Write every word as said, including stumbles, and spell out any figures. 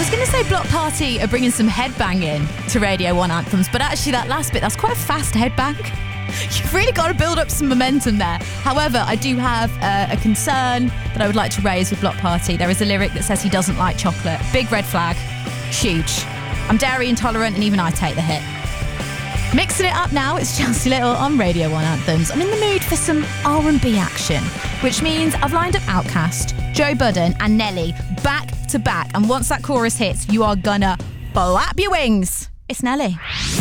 was going to say Block Party are bringing some headbanging to Radio one anthems, but actually that last bit, that's quite a fast headbang. You've really got to build up some momentum there. However, I do have uh, a concern that I would like to raise with Block Party. There is a lyric that says he doesn't like chocolate. Big red flag. Huge. I'm dairy intolerant and even I take the hit. Mixing it up now, it's Chelsea Little on Radio one Anthems. I'm in the mood for some R and B action, which means I've lined up Outkast, Joe Budden and Nelly back to back. And once that chorus hits, you are gonna flap your wings. It's Nelly.